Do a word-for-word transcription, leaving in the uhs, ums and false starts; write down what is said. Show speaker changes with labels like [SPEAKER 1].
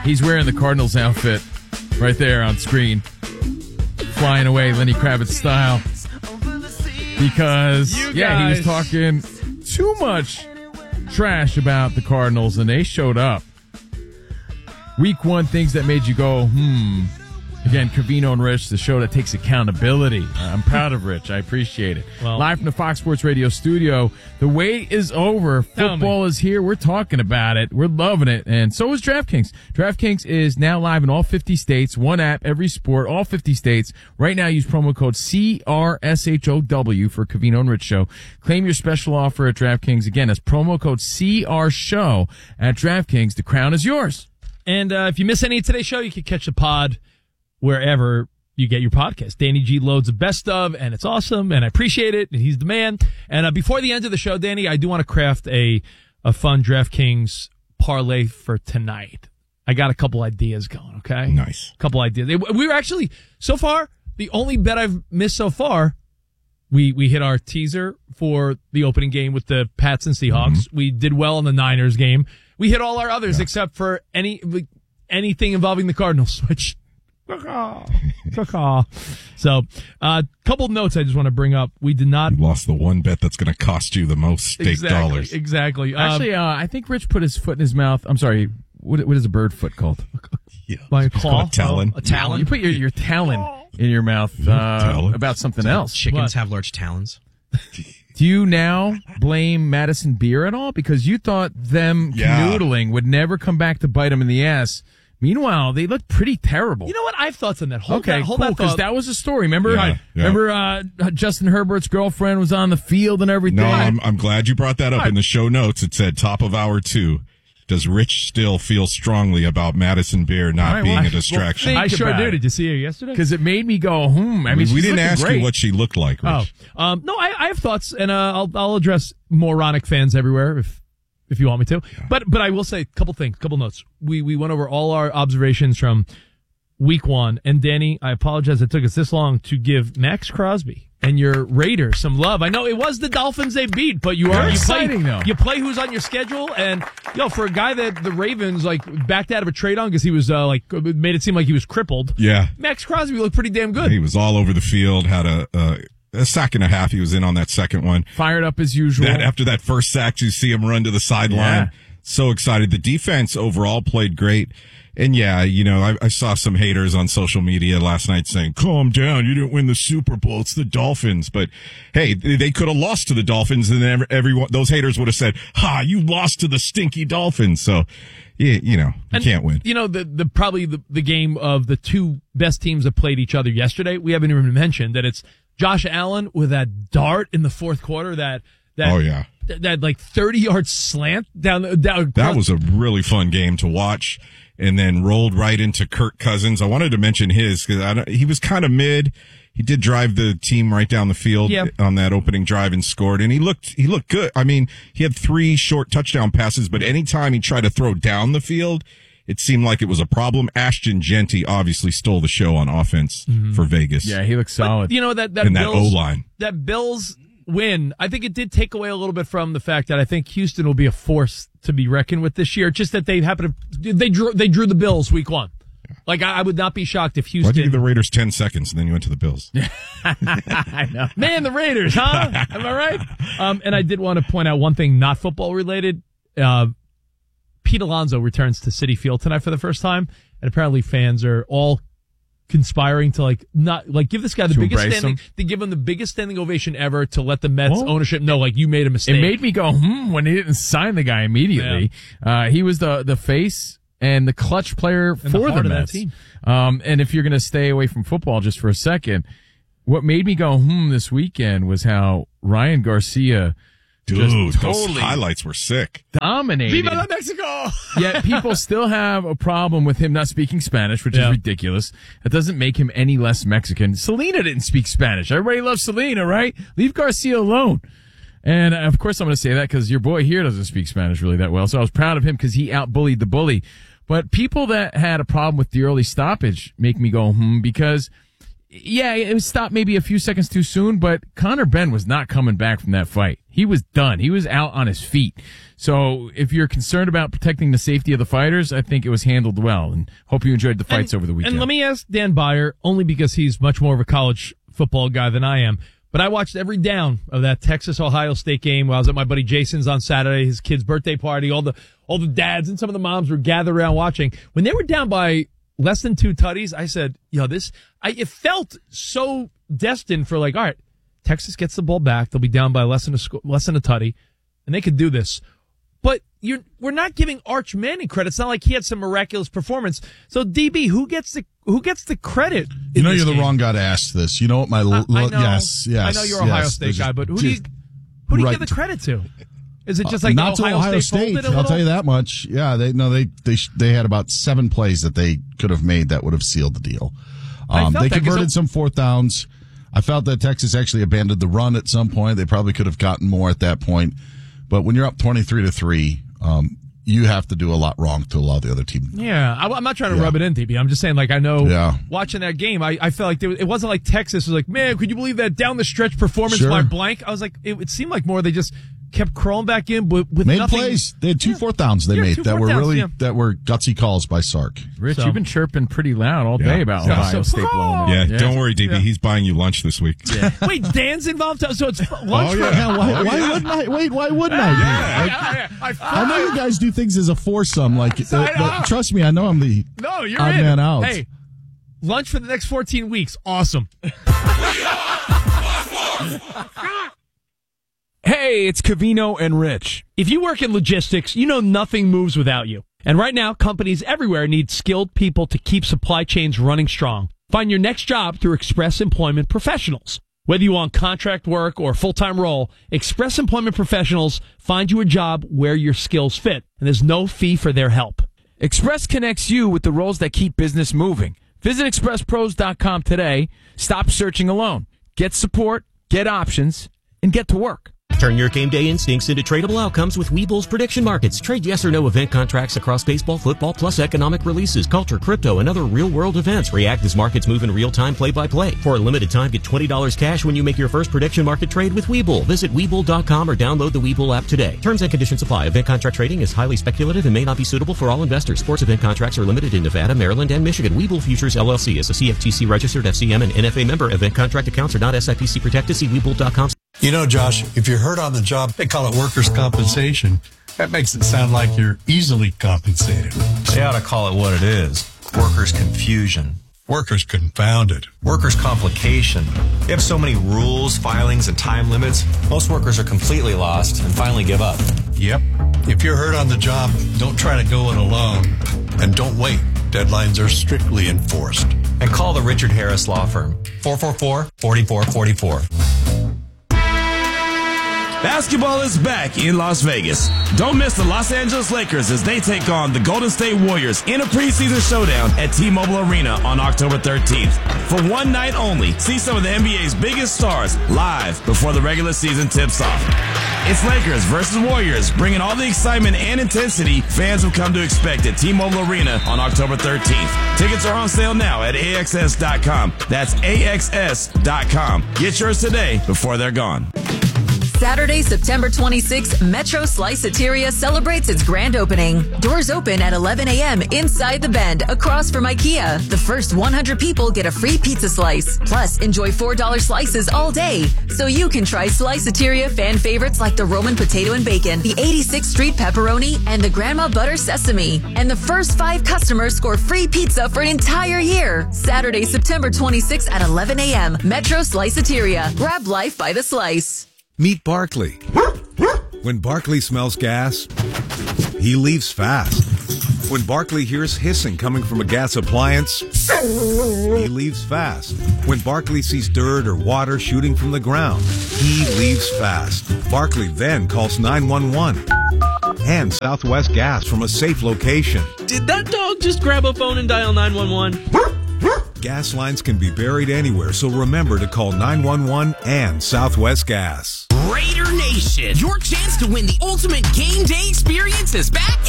[SPEAKER 1] He's wearing the Cardinals outfit right there on screen. Flying away Lenny Kravitz style. Because,
[SPEAKER 2] You
[SPEAKER 1] yeah, he was
[SPEAKER 2] guys.
[SPEAKER 1] talking too much trash about the Cardinals, and they showed up. Week one, things that made you go, hmm. Again, Covino and Rich, the show that takes accountability. I'm proud of Rich. I appreciate it.
[SPEAKER 2] Well,
[SPEAKER 1] Live from the Fox Sports Radio studio. The wait is over. Football is here. We're talking about it. We're loving it. And so is DraftKings. DraftKings is now live in all fifty states. One app, every sport, all fifty states. Right now, use promo code C R S H O W for Covino and Rich Show. Claim your special offer at DraftKings. Again, that's promo code C R Show at DraftKings. The crown is yours.
[SPEAKER 2] And uh, if you miss any of today's show, you can catch the pod wherever you get your podcast. Danny G loads the best of, and it's awesome, and I appreciate it, and he's the man. And uh, before the end of the show, Danny, I do want to craft a, a fun DraftKings parlay for tonight. I got a couple ideas going, okay?
[SPEAKER 3] Nice.
[SPEAKER 2] A couple ideas. We were actually, so far, the only bet I've missed so far, we we hit our teaser for the opening game with the Pats and Seahawks. Mm-hmm. We did well in the Niners game. We hit all our others yeah. except for any anything involving the Cardinals, which... So, a uh, couple of notes I just want to bring up. We did not...
[SPEAKER 3] You lost the one bet that's going to cost you the most stake
[SPEAKER 2] exactly,
[SPEAKER 3] dollars.
[SPEAKER 2] Exactly.
[SPEAKER 1] Actually, uh, I think Rich put his foot in his mouth. I'm sorry. What, what is a bird foot called?
[SPEAKER 2] Yeah. Like a claw?
[SPEAKER 3] A talon.
[SPEAKER 4] A talon?
[SPEAKER 1] You put your, your talon in your mouth uh, about something else.
[SPEAKER 4] Chickens
[SPEAKER 2] What?
[SPEAKER 4] have large talons.
[SPEAKER 1] Do you now blame Madison Beer at all? Because you thought them
[SPEAKER 3] Yeah.
[SPEAKER 1] canoodling would never come back to bite them in the ass. Meanwhile, they look pretty terrible.
[SPEAKER 2] You know what? I have thoughts on that. Hold
[SPEAKER 1] okay,
[SPEAKER 2] that, hold
[SPEAKER 1] cool,
[SPEAKER 2] that
[SPEAKER 1] because
[SPEAKER 2] thought.
[SPEAKER 1] that was a story. Remember?
[SPEAKER 3] Yeah, yeah.
[SPEAKER 1] Remember uh, Justin Herbert's girlfriend was on the field and everything?
[SPEAKER 3] No, I'm, I'm glad you brought that up. In the show notes, it said top of hour two. Does Rich still feel strongly about Madison Beer not
[SPEAKER 1] right,
[SPEAKER 3] being
[SPEAKER 1] well,
[SPEAKER 3] a distraction?
[SPEAKER 1] well,
[SPEAKER 2] I sure
[SPEAKER 1] about
[SPEAKER 2] do.
[SPEAKER 1] it.
[SPEAKER 2] Did you see her yesterday?
[SPEAKER 1] Because it made me go, hmm. I mean,
[SPEAKER 3] we,
[SPEAKER 1] she's
[SPEAKER 3] we didn't
[SPEAKER 1] looking
[SPEAKER 3] ask
[SPEAKER 1] great.
[SPEAKER 3] you what she looked like, Rich.
[SPEAKER 2] Oh, um, no, I, I have thoughts, and uh, I'll I'll address moronic fans everywhere if if you want me to. Yeah. But but I will say a couple things, couple notes. We we went over all our observations from week one, and Danny, I apologize it took us this long to give Max Crosby and your Raiders some love. I know it was the Dolphins they beat, but you are you play
[SPEAKER 1] exciting, though.
[SPEAKER 2] you play who's on your schedule, and yo, for a guy that the Ravens like backed out of a trade on because he was uh, like made it seem like he was crippled.
[SPEAKER 3] Yeah.
[SPEAKER 2] Max Crosby looked pretty damn good.
[SPEAKER 3] He was all over the field, had a, a, a sack and a half. He was in on that second one.
[SPEAKER 1] Fired up as usual.
[SPEAKER 3] That after that first sack, you see him run to the sideline.
[SPEAKER 1] Yeah.
[SPEAKER 3] So excited. The defense overall played great. And yeah, you know, I, I saw some haters on social media last night saying, calm down, you didn't win the Super Bowl, it's the Dolphins. But hey, they could have lost to the Dolphins, and then everyone, those haters would have said, ha, you lost to the stinky Dolphins. So, yeah, you know, you
[SPEAKER 2] And,
[SPEAKER 3] can't win.
[SPEAKER 2] You know, the, the probably the, the game of the two best teams that played each other yesterday, we haven't even mentioned that it's Josh Allen with that dart in the fourth quarter, that, that,
[SPEAKER 3] Oh, yeah.
[SPEAKER 2] that, that like thirty yard slant down, down.
[SPEAKER 3] That was a really fun game to watch, and then rolled right into Kirk Cousins. I wanted to mention his because he was kind of mid. He did drive the team right down the field
[SPEAKER 2] Yeah.
[SPEAKER 3] on that opening drive and scored, and he looked he looked good. I mean, he had three short touchdown passes, but anytime he tried to throw down the field, it seemed like it was a problem. Ashton Genty obviously stole the show on offense mm-hmm. for Vegas.
[SPEAKER 1] Yeah, he looks solid.
[SPEAKER 2] But, you know, that, that
[SPEAKER 3] and that
[SPEAKER 2] Bills,
[SPEAKER 3] O-line.
[SPEAKER 2] That Bills win, I think it did take away a little bit from the fact that I think Houston will be a force to be reckoned with this year. Just that they happen to, they drew, they drew the Bills week one. Like, I, I would not be shocked if Houston.
[SPEAKER 3] Why'd you give the Raiders ten seconds and then you went to the Bills?
[SPEAKER 1] I know.
[SPEAKER 2] Man, the Raiders, huh? Am I right? Um, and I did want to point out one thing, not football related. Uh, Pete Alonso returns to Citi Field tonight for the first time, and apparently fans are all conspiring to like not like give this guy the
[SPEAKER 1] To
[SPEAKER 2] biggest
[SPEAKER 1] embrace
[SPEAKER 2] standing
[SPEAKER 1] him?
[SPEAKER 2] to give him the biggest standing ovation ever to let the Mets
[SPEAKER 1] Well,
[SPEAKER 2] ownership know like you made a mistake.
[SPEAKER 1] It made me go, hmm, when he didn't sign the guy immediately. Uh, he was the, the face and the clutch player
[SPEAKER 2] And the
[SPEAKER 1] for
[SPEAKER 2] heart
[SPEAKER 1] the
[SPEAKER 2] of that
[SPEAKER 1] Mets.
[SPEAKER 2] team.
[SPEAKER 1] Um, and if you're going to stay away from football just for a second, what made me go, hmm, this weekend was how Ryan Garcia
[SPEAKER 3] Dude,
[SPEAKER 1] just
[SPEAKER 3] those
[SPEAKER 1] totally
[SPEAKER 3] highlights were sick.
[SPEAKER 1] dominated.
[SPEAKER 2] Viva la Mexico!
[SPEAKER 1] Yet people still have a problem with him not speaking Spanish, which
[SPEAKER 2] Yeah.
[SPEAKER 1] is ridiculous. That doesn't make him any less Mexican. Selena didn't speak Spanish. Everybody loves Selena, right? Leave Garcia alone. And uh, of course I'm going to say that because your boy here doesn't speak Spanish really that well. So I was proud of him because he out-bullied the bully. But people that had a problem with the early stoppage make me go, hmm, because Yeah, it was stopped maybe a few seconds too soon, but Conor Benn was not coming back from that fight. He was done. He was out on his feet. So if you're concerned about protecting the safety of the fighters, I think it was handled well, and hope you enjoyed the fights
[SPEAKER 2] and,
[SPEAKER 1] over the weekend.
[SPEAKER 2] And let me ask Dan Beyer, only because he's much more of a college football guy than I am, but I watched every down of that Texas-Ohio State game while I was at my buddy Jason's on Saturday, his kid's birthday party. All the all the dads and some of the moms were gathered around watching. When they were down by less than two tutties, I said, yo, this, I, it felt so destined for like, all right, Texas gets the ball back. They'll be down by less than a sco- less than a tutty, and they could do this. But you're, we're not giving Arch Manning credit. It's not like he had some miraculous performance. So, D B, who gets the who gets the credit?
[SPEAKER 4] You know, you're
[SPEAKER 2] game?
[SPEAKER 4] the wrong guy to ask this. You know what my
[SPEAKER 2] uh,
[SPEAKER 4] lo-
[SPEAKER 2] I know,
[SPEAKER 4] yes, yes.
[SPEAKER 2] I know you're Ohio
[SPEAKER 4] yes,
[SPEAKER 2] State guy, but who
[SPEAKER 4] just,
[SPEAKER 2] do you who do you
[SPEAKER 4] right.
[SPEAKER 2] give the credit to? Is it just like
[SPEAKER 4] uh, not
[SPEAKER 2] Ohio,
[SPEAKER 4] to Ohio
[SPEAKER 2] State?
[SPEAKER 4] State?
[SPEAKER 2] Folded a
[SPEAKER 4] I'll
[SPEAKER 2] little?
[SPEAKER 4] tell you that much. Yeah, they no, they they they had about seven plays that they could have made that would have sealed the deal. Um, they converted some fourth downs. I felt that Texas actually abandoned the run at some point. They probably could have gotten more at that point. But when you're up twenty-three to three, um, you have to do a lot wrong to allow the other team.
[SPEAKER 2] Yeah, I, I'm not trying to
[SPEAKER 4] Yeah.
[SPEAKER 2] rub it in, D B. I'm just saying, like, I know
[SPEAKER 4] Yeah.
[SPEAKER 2] watching that game, I, I felt like there was, it wasn't like Texas was like, man, could you believe that down the stretch performance
[SPEAKER 4] Sure.
[SPEAKER 2] by blank? I was like, it, it seemed like more they just kept crawling back in with, with
[SPEAKER 4] Made
[SPEAKER 2] nothing.
[SPEAKER 4] plays. They had two
[SPEAKER 2] Yeah.
[SPEAKER 4] fourth downs they
[SPEAKER 2] Yeah,
[SPEAKER 4] made
[SPEAKER 2] two
[SPEAKER 4] that
[SPEAKER 2] fourth
[SPEAKER 4] were
[SPEAKER 2] downs,
[SPEAKER 4] really
[SPEAKER 2] yeah.
[SPEAKER 4] that were gutsy calls by Sark.
[SPEAKER 1] Rich,
[SPEAKER 2] So-
[SPEAKER 1] you've been chirping pretty loud all
[SPEAKER 4] Yeah.
[SPEAKER 1] day about
[SPEAKER 4] Yeah.
[SPEAKER 1] Ohio
[SPEAKER 2] So-
[SPEAKER 1] State blowing
[SPEAKER 3] Yeah,
[SPEAKER 1] it.
[SPEAKER 3] don't worry, D B.
[SPEAKER 2] Yeah.
[SPEAKER 3] He's buying you lunch this week.
[SPEAKER 1] Yeah.
[SPEAKER 2] Wait, Dan's involved? So it's lunch
[SPEAKER 3] Oh,
[SPEAKER 2] for
[SPEAKER 3] yeah.
[SPEAKER 4] why,
[SPEAKER 3] Oh,
[SPEAKER 4] why
[SPEAKER 3] yeah.
[SPEAKER 4] wouldn't I? Wait, why wouldn't I?
[SPEAKER 2] Yeah,
[SPEAKER 4] Like,
[SPEAKER 2] yeah, yeah. I,
[SPEAKER 4] I know you guys do things as a foursome. Like, uh,
[SPEAKER 2] I know.
[SPEAKER 4] but trust me, I know I'm the
[SPEAKER 2] No, you're
[SPEAKER 4] odd
[SPEAKER 2] in.
[SPEAKER 4] man out.
[SPEAKER 2] Hey, lunch for the next fourteen weeks. Awesome.
[SPEAKER 5] Hey, it's Covino and Rich.
[SPEAKER 2] If you work in logistics, you know nothing moves without you. And right now, companies everywhere need skilled people to keep supply chains running strong. Find your next job through Express Employment Professionals. Whether you want contract work or full-time role, Express Employment Professionals find you a job where your skills fit, and there's no fee for their help.
[SPEAKER 5] Express connects you with the roles that keep business moving. Visit express pros dot com today. Stop searching alone. Get support, get options, and get to work.
[SPEAKER 6] Turn your game day instincts into tradable outcomes with Webull's prediction markets. Trade yes or no event contracts across baseball, football, plus economic releases, culture, crypto, and other real-world events. React as markets move in real time, play-by-play. For a limited time, get twenty dollars cash when you make your first prediction market trade with Webull. Visit Webull dot com or download the Webull app today. Terms and conditions apply. Event contract trading is highly speculative and may not be suitable for all investors. Sports event contracts are limited in Nevada, Maryland, and Michigan. Webull Futures, L L C is a C F T C registered F C M and N F A member. Event contract accounts are not S I P C protected. See Webull dot com.
[SPEAKER 7] You know, Josh, if you're hurt on the job, they call it workers' compensation. That makes it sound like you're easily compensated.
[SPEAKER 8] They ought to call it what it is. Workers' confusion.
[SPEAKER 7] Workers confounded.
[SPEAKER 8] Workers' complication. They have so many rules, filings, and time limits. Most workers are completely lost and finally give up.
[SPEAKER 7] Yep. If you're hurt on the job, don't try to go it alone. And don't wait. Deadlines are strictly enforced.
[SPEAKER 8] And call the Richard Harris Law Firm. four four four, four four four four.
[SPEAKER 9] Basketball is back in Las Vegas. Don't miss the Los Angeles Lakers as they take on the Golden State Warriors in a preseason showdown at T-Mobile Arena on October thirteenth. For one night only, see some of the N B A's biggest stars live before the regular season tips off. It's Lakers versus Warriors, bringing all the excitement and intensity fans have come to expect at T-Mobile Arena on October thirteenth. Tickets are on sale now at A X S dot com. That's A X S dot com. Get yours today before they're gone.
[SPEAKER 10] Saturday, September twenty-sixth, Metro Sliceateria celebrates its grand opening. Doors open at eleven a.m. inside the Bend, across from IKEA. The first one hundred people get a free pizza slice. Plus, enjoy four dollar slices all day. So you can try Sliceateria fan favorites like the Roman potato and bacon, the eighty-sixth Street pepperoni, and the Grandma Butter sesame. And the first five customers score free pizza for an entire year. Saturday, September twenty-sixth at eleven a.m. Metro Sliceateria. Grab life by the slice.
[SPEAKER 11] Meet Barkley. When Barkley smells gas, he leaves fast. When Barkley hears hissing coming from a gas appliance, he leaves fast. When Barkley sees dirt or water shooting from the ground, he leaves fast. Barkley then calls nine one one and Southwest Gas from a safe location.
[SPEAKER 12] Did that dog just grab a phone and dial nine one one?
[SPEAKER 11] Gas lines can be buried anywhere, so remember to call nine one one and Southwest Gas.
[SPEAKER 13] Raider Nation, your chance to win the ultimate game day experience is back